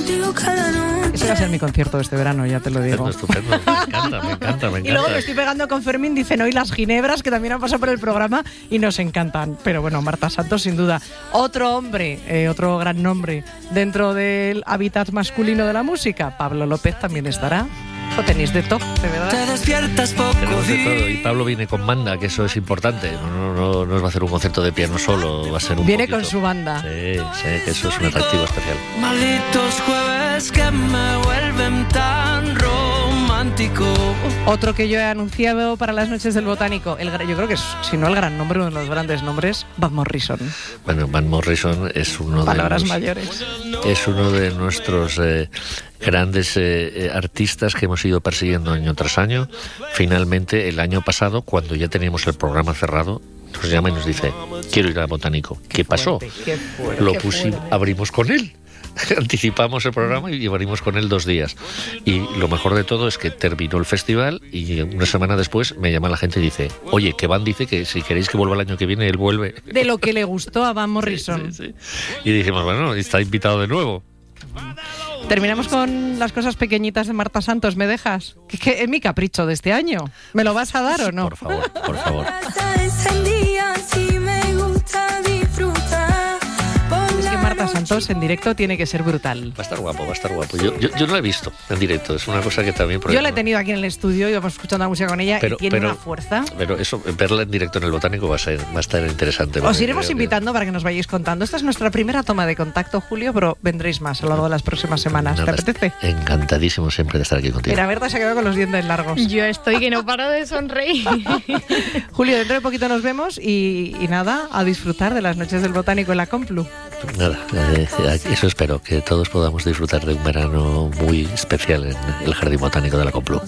contigo cada noche. Ese va a ser mi concierto de este verano, ya te lo digo. Estupendo, me encanta. Y luego me estoy pegando con Fermín, dicen hoy las ginebras, que también han pasado por el programa y nos encantan. Pero bueno, Marta Santos, sin duda. Otro hombre, otro gran nombre dentro del hábitat masculino de la música. Pablo López también estará. Lo tenéis de top, de verdad. Te despiertas poco. Tenemos de todo. Y Pablo viene con banda, que eso es importante. No nos va a hacer un concierto de piano solo, va a ser un Viene poquito. con su banda. Sí, que eso es un atractivo especial. Malditos jueves que me vuelven tan romántico. Otro que yo he anunciado para las noches del Botánico, yo creo que es, si no el gran nombre, uno de los grandes nombres, Van Morrison. Bueno, Van Morrison es uno Palabras de los, mayores. Es uno de nuestros grandes artistas que hemos ido persiguiendo año tras año. Finalmente, el año pasado, cuando ya teníamos el programa cerrado, nos llama y nos dice: quiero ir al Botánico. ¿Qué pasó? Lo pusimos, abrimos con él. Anticipamos el programa y abrimos con él 2 días. Y lo mejor de todo es que terminó el festival y una semana después me llama la gente y dice: oye, que Van dice que si queréis que vuelva el año que viene, él vuelve. De lo que le gustó a Van Morrison. Sí. Y dijimos, bueno, está invitado de nuevo. Terminamos con las cosas pequeñitas de Marta Santos, ¿me dejas? Que es mi capricho de este año. ¿Me lo vas a dar o no? Por favor. Es que Marta Santos en directo tiene que ser brutal. Va a estar guapo. Yo no la he visto en directo, es una cosa que también... Yo la he tenido aquí en el estudio y vamos escuchando la música con ella y tiene una fuerza. Pero eso, verla en directo en el Botánico va a estar interesante. Os iremos invitando para que nos vayáis contando. Esta es nuestra primera toma de contacto, Julio, pero vendréis más a lo largo de las próximas semanas. ¿Te apetece? Encantadísimo siempre de estar aquí contigo. Mira, Berta se ha quedado con los dientes largos. Yo estoy que no paro de sonreír. Julio, dentro de poquito nos vemos y nada, a disfrutar de las noches del Botánico en la Complu. Nada, eso espero, que todos podamos disfrutar de un verano muy especial en el Jardín Botánico de la Complu.